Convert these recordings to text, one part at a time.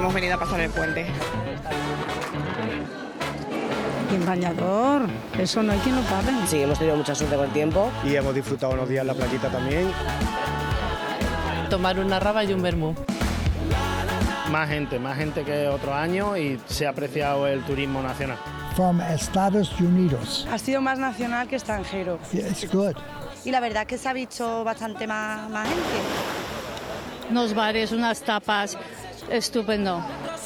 hemos venido a pasar el puente. Y en bañador, eso no hay quien lo pague. Sí, hemos tenido mucha suerte con el tiempo. Y hemos disfrutado unos días en la playita también. Tomar una raba y un vermú. Más gente que otro año y se ha apreciado el turismo nacional. From Estados Unidos. Ha sido más nacional que extranjero. Yeah, it's good. Y la verdad que se ha visto bastante más gente. Unos bares, unas tapas, estupendo.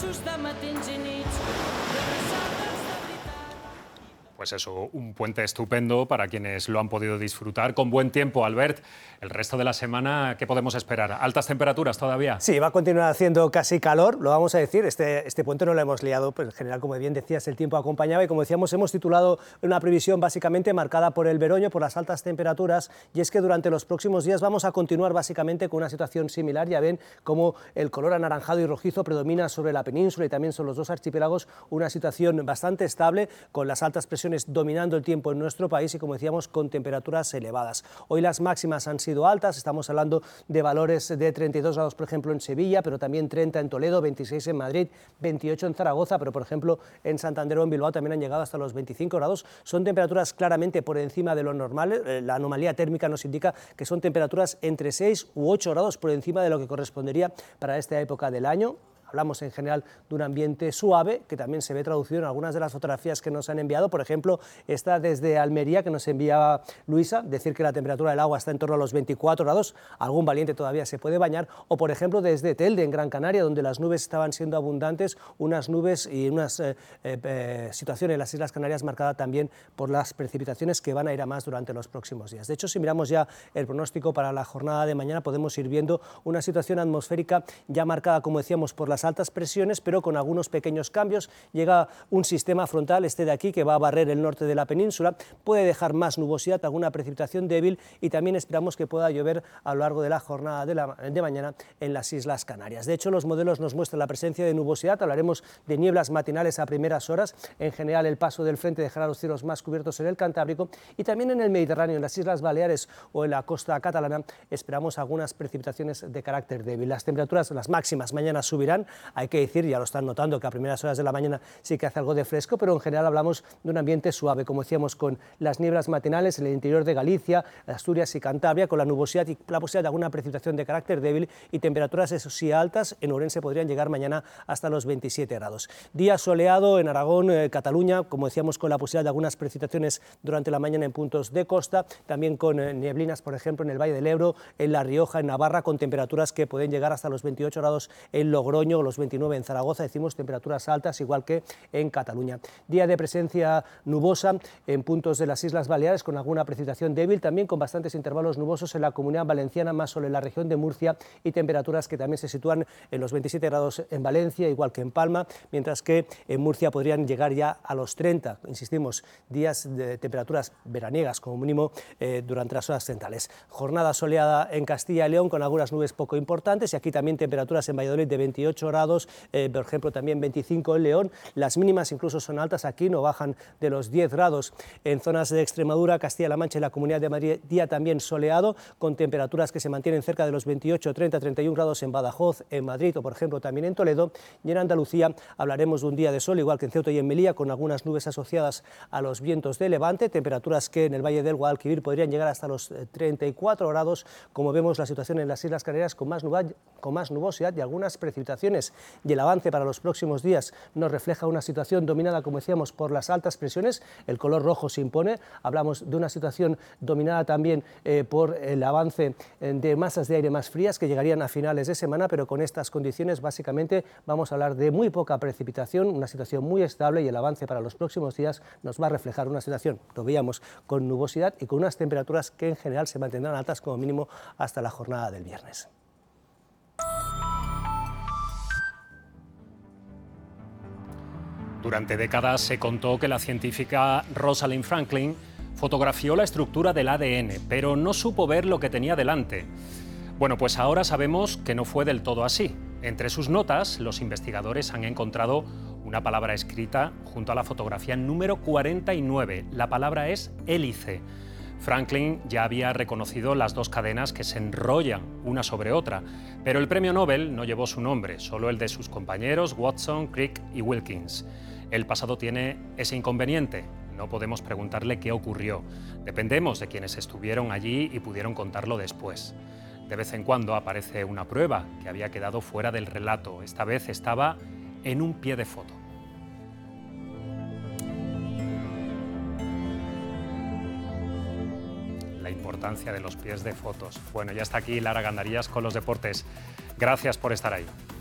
Pues eso, un puente estupendo para quienes lo han podido disfrutar. Con buen tiempo, Albert, el resto de la semana, ¿qué podemos esperar? ¿Altas temperaturas todavía? Sí, va a continuar haciendo casi calor, lo vamos a decir. Este puente no lo hemos liado, pues en general, como bien decías, el tiempo acompañaba y como decíamos, hemos titulado una previsión básicamente marcada por el veroño, por las altas temperaturas, y es que durante los próximos días vamos a continuar básicamente con una situación similar. Ya ven cómo el color anaranjado y rojizo predomina sobre la península y también sobre los dos archipiélagos, una situación bastante estable, con las altas presiones dominando el tiempo en nuestro país y, como decíamos, con temperaturas elevadas. Hoy las máximas han sido altas, estamos hablando de valores de 32 grados, por ejemplo, en Sevilla, pero también 30 en Toledo, 26 en Madrid, 28 en Zaragoza, pero, por ejemplo, en Santander o en Bilbao también han llegado hasta los 25 grados. Son temperaturas claramente por encima de lo normal. La anomalía térmica nos indica que son temperaturas entre 6 u 8 grados por encima de lo que correspondería para esta época del año. Hablamos en general de un ambiente suave, que también se ve traducido en algunas de las fotografías que nos han enviado. Por ejemplo, esta desde Almería, que nos enviaba Luisa, decir que la temperatura del agua está en torno a los 24 grados, algún valiente todavía se puede bañar. O, por ejemplo, desde Telde, en Gran Canaria, donde las nubes estaban siendo abundantes, unas nubes y unas situaciones en las Islas Canarias marcada también por las precipitaciones que van a ir a más durante los próximos días. De hecho, si miramos ya el pronóstico para la jornada de mañana, podemos ir viendo una situación atmosférica ya marcada, como decíamos, por las altas presiones, pero con algunos pequeños cambios. Llega un sistema frontal, este de aquí, que va a barrer el norte de la península, puede dejar más nubosidad, alguna precipitación débil, y también esperamos que pueda llover a lo largo de la jornada de mañana en las Islas Canarias. De hecho, los modelos nos muestran la presencia de nubosidad, hablaremos de nieblas matinales a primeras horas. En general, el paso del frente dejará los cielos más cubiertos en el Cantábrico y también en el Mediterráneo, en las Islas Baleares o en la costa catalana, esperamos algunas precipitaciones de carácter débil. Las temperaturas, las máximas, mañana subirán. Hay que decir, ya lo están notando, que a primeras horas de la mañana sí que hace algo de fresco, pero en general hablamos de un ambiente suave, como decíamos, con las nieblas matinales en el interior de Galicia, Asturias y Cantabria, con la nubosidad y la posibilidad de alguna precipitación de carácter débil, y temperaturas, eso sí, altas. En Ourense podrían llegar mañana hasta los 27 grados. Día soleado en Aragón, Cataluña, como decíamos, con la posibilidad de algunas precipitaciones durante la mañana en puntos de costa, también con neblinas, por ejemplo, en el Valle del Ebro, en La Rioja, en Navarra, con temperaturas que pueden llegar hasta los 28 grados en Logroño, los 29 en Zaragoza, decimos temperaturas altas, igual que en Cataluña. Día de presencia nubosa en puntos de las Islas Baleares, con alguna precipitación débil, también con bastantes intervalos nubosos en la Comunidad Valenciana, más solo en la región de Murcia, y temperaturas que también se sitúan en los 27 grados en Valencia, igual que en Palma, mientras que en Murcia podrían llegar ya a los 30, insistimos, días de temperaturas veraniegas como mínimo durante las horas centrales. Jornada soleada en Castilla y León, con algunas nubes poco importantes, y aquí también temperaturas en Valladolid de 28 grados, por ejemplo también 25 en León. Las mínimas incluso son altas aquí, no bajan de los 10 grados en zonas de Extremadura, Castilla-La Mancha y la Comunidad de Madrid. Día también soleado, con temperaturas que se mantienen cerca de los 28, 30, 31 grados en Badajoz, en Madrid o por ejemplo también en Toledo. Y en Andalucía hablaremos de un día de sol, igual que en Ceuta y en Melilla, con algunas nubes asociadas a los vientos de levante, temperaturas que en el Valle del Guadalquivir podrían llegar hasta los 34 grados. Como vemos, la situación en las Islas Canarias con más nubosidad y algunas precipitaciones, y el avance para los próximos días nos refleja una situación dominada, como decíamos, por las altas presiones. El color rojo se impone. Hablamos de una situación dominada también por el avance de masas de aire más frías que llegarían a finales de semana, pero con estas condiciones básicamente vamos a hablar de muy poca precipitación, una situación muy estable, y el avance para los próximos días nos va a reflejar una situación, lo veíamos, con nubosidad y con unas temperaturas que en general se mantendrán altas como mínimo hasta la jornada del viernes. Durante décadas se contó que la científica Rosalind Franklin fotografió la estructura del ADN, pero no supo ver lo que tenía delante. Bueno, pues ahora sabemos que no fue del todo así. Entre sus notas, los investigadores han encontrado una palabra escrita junto a la fotografía número 49. La palabra es hélice. Franklin ya había reconocido las dos cadenas que se enrollan una sobre otra, pero el premio Nobel no llevó su nombre, solo el de sus compañeros Watson, Crick y Wilkins. El pasado tiene ese inconveniente. No podemos preguntarle qué ocurrió. Dependemos de quienes estuvieron allí y pudieron contarlo después. De vez en cuando aparece una prueba que había quedado fuera del relato. Esta vez estaba en un pie de foto. La importancia de los pies de fotos. Bueno, ya está aquí Lara Gandarillas con los deportes. Gracias por estar ahí.